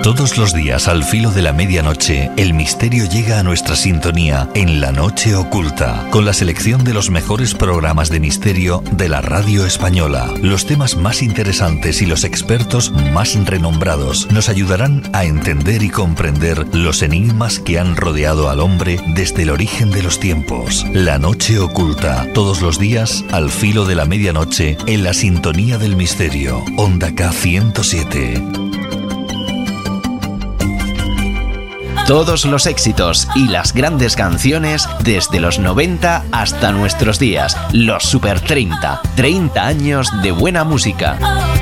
Todos los días al filo de la medianoche, el misterio llega a nuestra sintonía en La Noche Oculta, con la selección de los mejores programas de misterio de la radio española. Los temas más interesantes y los expertos más renombrados nos ayudarán a entender y comprender los enigmas que han rodeado al hombre desde el origen de los tiempos. La Noche Oculta, todos los días al filo de la medianoche en la sintonía del misterio. Onda K 107. Todos los éxitos y las grandes canciones desde los 90 hasta nuestros días. Los Super 30. 30 años de buena música.